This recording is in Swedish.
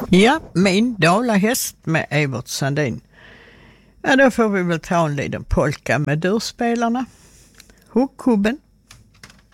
Ja, min dalahäst med Evert Sandin. Ja, då får vi väl ta en liten polka med durspelarna. Huckhubben.